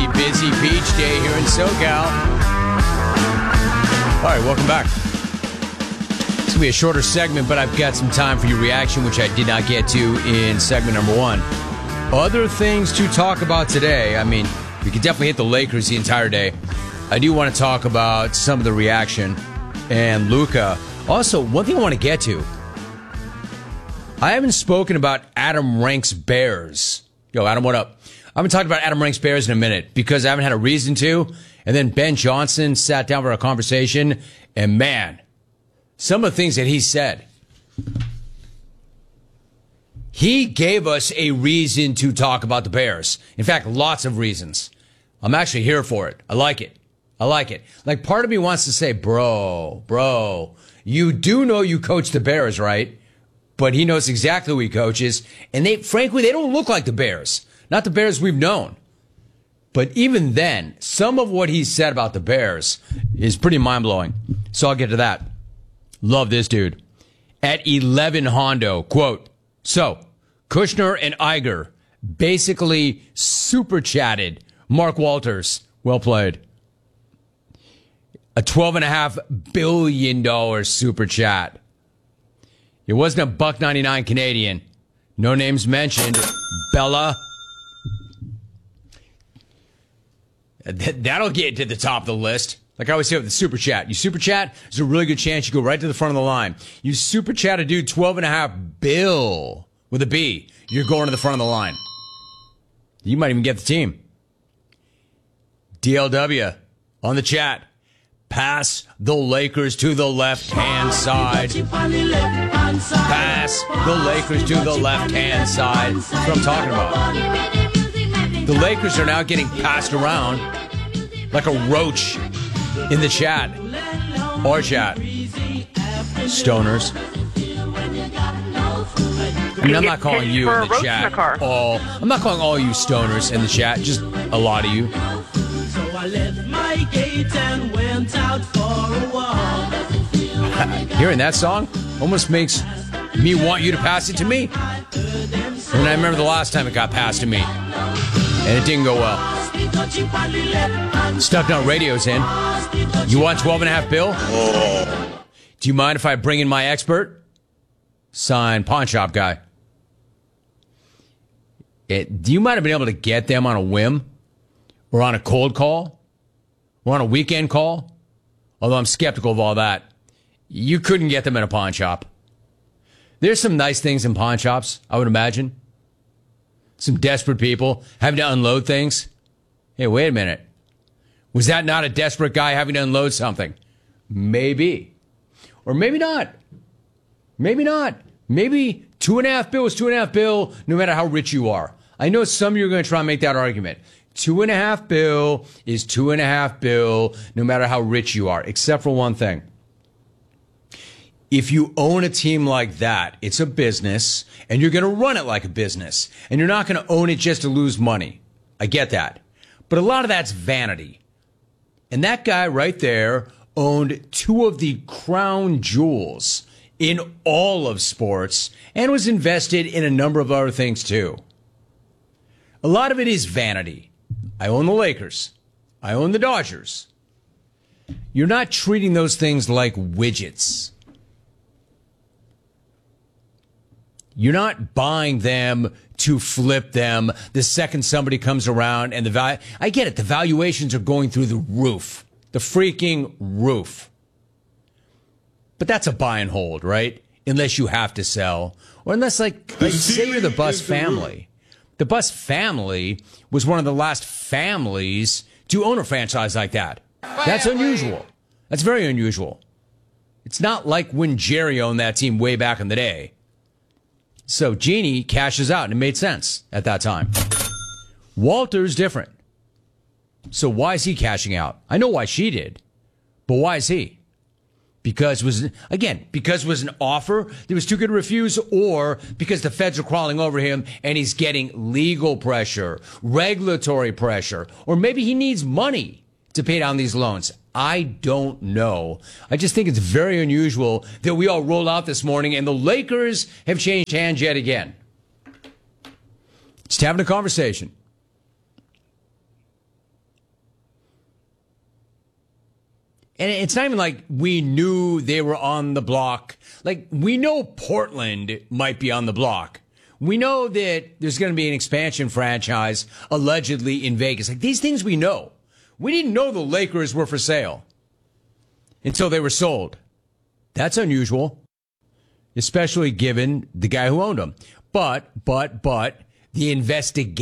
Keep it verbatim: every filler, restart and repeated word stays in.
busy, busy beach day here in SoCal. All right, welcome back. It's going to be a shorter segment, but I've got some time for your reaction, which I did not get to in segment number one. Other things to talk about today. I mean, we could definitely hit the Lakers the entire day. I do want to talk about some of the reaction and Luka. Also, one thing I want to get to. I haven't spoken about Adam Rank's Bears. Yo, Adam, what up? I haven't talked about Adam Rank's Bears in a minute because I haven't had a reason to. And then Ben Johnson sat down for a conversation, and man, some of the things that he said. He gave us a reason to talk about the Bears. In fact, lots of reasons. I'm actually here for it. I like it. I like it. Like, part of me wants to say, bro, bro, you do know you coach the Bears, right? But he knows exactly who he coaches. And they, frankly, they don't look like the Bears. Not the Bears we've known. But even then, some of what he said about the Bears is pretty mind-blowing. So I'll get to that. Love this dude. At eleven Hondo, quote, so, Kushner and Iger basically super chatted Mark Walters. Well played. A twelve point five billion dollars super chat. It wasn't a buck ninety-nine Canadian. No names mentioned. Bella. That'll get to the top of the list. Like I always say with the super chat. You super chat, there's a really good chance you go right to the front of the line. You super chat a dude twelve and a half bill with a B. You're going to the front of the line. You might even get the team. D L W on the chat. Pass the Lakers to the left-hand side. Pass the Lakers to the left-hand side. That's what I'm talking about. The Lakers are now getting passed around like a roach in the chat. Our chat. Stoners. I mean, I'm not calling you in the chat all. I'm not calling all you stoners in the chat. Just a lot of you. So I left my gate and went out for a walk. Hearing that song almost makes me want you to pass it to me. And I remember the last time it got passed to me. And it didn't go well. Stuck Down Radio's in. You want twelve and a half bill? Oh. Do you mind if I bring in my expert? Signed pawn shop guy. It, do you might have been able to get them on a whim? Or on a cold call? Or on a weekend call? Although I'm skeptical of all that. You couldn't get them in a pawn shop. There's some nice things in pawn shops, I would imagine. Some desperate people having to unload things. Hey, wait a minute. Was that not a desperate guy having to unload something? Maybe. Or maybe not. Maybe not. Maybe two and a half bill is two and a half bill no matter how rich you are. I know some of you are going to try and make that argument. Two and a half bill is two and a half bill no matter how rich you are, except for one thing. If you own a team like that, it's a business, and you're going to run it like a business, and you're not going to own it just to lose money. I get that. But a lot of that's vanity. And that guy right there owned two of the crown jewels in all of sports and was invested in a number of other things too. A lot of it is vanity. I own the Lakers. I own the Dodgers. You're not treating those things like widgets. You're not buying them to flip them the second somebody comes around and the value. I get it. The valuations are going through the roof, the freaking roof. But that's a buy and hold, right? Unless you have to sell, or unless, like, like say you're the Buss family. The Buss family was one of the last families to own a franchise like that. That's unusual. That's very unusual. It's not like when Jerry owned that team way back in the day. So Jeannie cashes out, and it made sense at that time. Walter's different. So why is he cashing out? I know why she did, but why is he? Because it was, again, because it was an offer that was too good to refuse, or because the feds are crawling over him and he's getting legal pressure, regulatory pressure, or maybe he needs money to pay down these loans. I don't know. I just think it's very unusual that we all roll out this morning and the Lakers have changed hands yet again. Just having a conversation. And it's not even like we knew they were on the block. Like, we know Portland might be on the block. We know that there's going to be an expansion franchise allegedly in Vegas. Like, these things we know. We didn't know the Lakers were for sale until they were sold. That's unusual, especially given the guy who owned them. But, but, but, the investigation